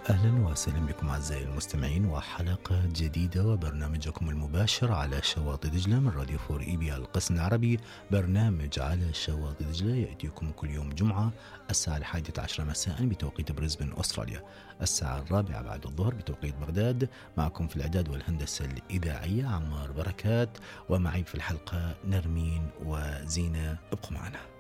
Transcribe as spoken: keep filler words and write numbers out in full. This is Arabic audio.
أهلا وسهلا بكم أعزائي المستمعين وحلقة جديدة وبرنامجكم المباشر على شواطئ دجلة من راديو فور إي بي القسم العربي. برنامج على شواطئ دجلة يأتيكم كل يوم جمعة الساعة الحادية عشرة مساء بتوقيت بريسبن أستراليا، الساعة الرابعة بعد الظهر بتوقيت بغداد. معكم في الإعداد والهندسة الإذاعية عمار بركات، ومعي في الحلقة نرمين وزينة. ابقوا معنا.